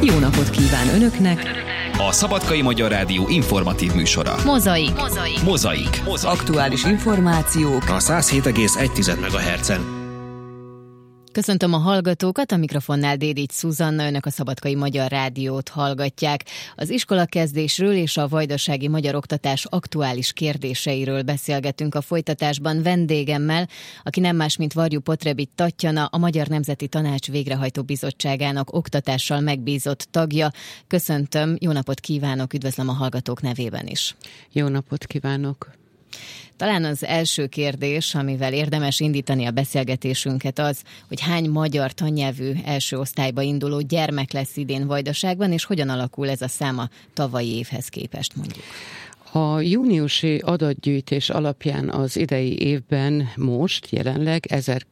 Jó napot kíván Önöknek! A Szabadkai Magyar Rádió informatív műsora. Mozaik. Aktuális információk a 107,1 MHz-en. Köszöntöm a hallgatókat, a mikrofonnál Dédics Szuzanna, Önök a Szabadkai Magyar Rádiót hallgatják. Az iskolakezdésről és a vajdasági magyar oktatás aktuális kérdéseiről beszélgetünk a folytatásban vendégemmel, aki nem más, mint Varjú Potrebit Tatjana, a Magyar Nemzeti Tanács Végrehajtó Bizottságának oktatással megbízott tagja. Köszöntöm, jó napot kívánok, üdvözlöm a hallgatók nevében is. Jó napot kívánok! Talán az első kérdés, amivel érdemes indítani a beszélgetésünket az, hogy hány magyar tannyelvű első osztályba induló gyermek lesz idén Vajdaságban, és hogyan alakul ez a szám a tavalyi évhez képest mondjuk. A júniusi adatgyűjtés alapján az idei évben most jelenleg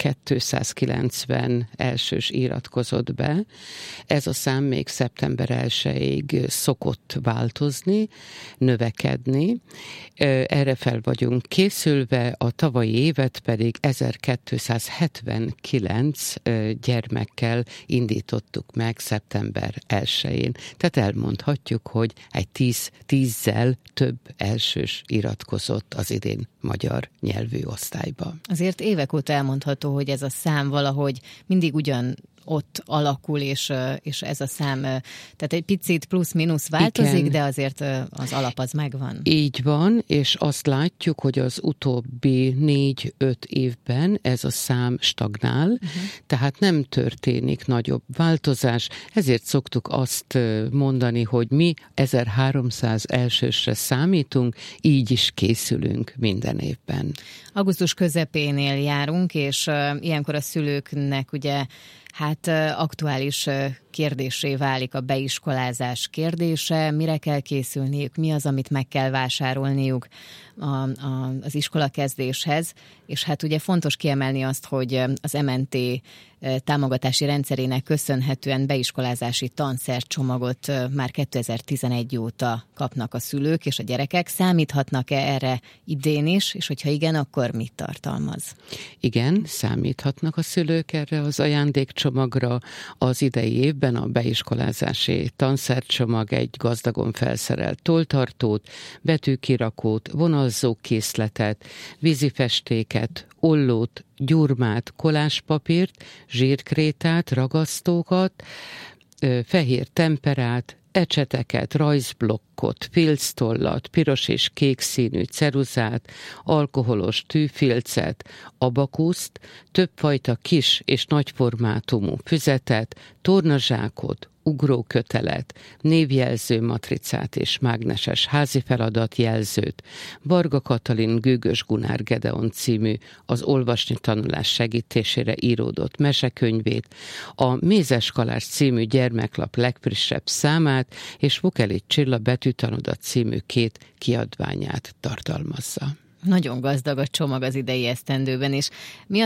1290 elsős iratkozott be. Ez a szám még szeptember 1-ig szokott változni, növekedni. Erre fel vagyunk készülve, a tavalyi évet pedig 1279 gyermekkel indítottuk meg szeptember 1-én. Tehát elmondhatjuk, hogy egy 10-zel több elsős iratkozott az idén magyar nyelvű osztályba. Azért évek óta elmondható, hogy ez a szám valahogy mindig ott alakul, és ez a szám, tehát egy picit plusz-minusz változik, igen, de azért az alap az megvan. Így van, és azt látjuk, hogy az utóbbi 4-5 évben ez a szám stagnál, tehát nem történik nagyobb változás, ezért szoktuk azt mondani, hogy mi 1300 elsősre számítunk, így is készülünk minden évben. Augusztus közepénél járunk, és ilyenkor a szülőknek ugye aktuális kérdéssé válik a beiskolázás kérdése, mire kell készülniük, mi az, amit meg kell vásárolniuk az iskolakezdéshez, és ugye fontos kiemelni azt, hogy az MNT támogatási rendszerének köszönhetően beiskolázási tanszercsomagot már 2011 óta kapnak a szülők és a gyerekek. Számíthatnak-e erre idén is, és hogyha igen, akkor mit tartalmaz? Igen, számíthatnak a szülők erre az ajándékcsomagra. Az idei évben a beiskolázási tanszercsomag egy gazdagon felszerelt tolltartót, betűkirakót, vonalzókészletet, vízifestéket, ollót, gyurmát, koláspapírt, zsírkrétát, ragasztókat, fehér temperát, ecseteket, rajzblokkot, filctollat, piros és kék színű ceruzát, alkoholos tűfilcet, abakuszt, többfajta kis és nagyformátumú füzetet, tornazsákot, ugrókötelet, névjelző matricát és mágneses házi feladatjelzőt, Varga Katalin Gőgös Gunár Gedeon című az olvasni tanulás segítésére íródott mesekönyvét, a Mézes Kalász című gyermeklap legfrissebb számát és Vukelics Csilla betűtanoda című 2 kiadványát tartalmazza. Nagyon gazdag a csomag az idei esztendőben, és mi a